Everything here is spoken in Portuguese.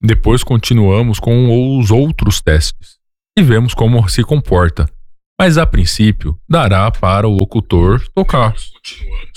Depois continuamos com os outros testes e vemos como se comporta. Mas a princípio, dará para o locutor tocar.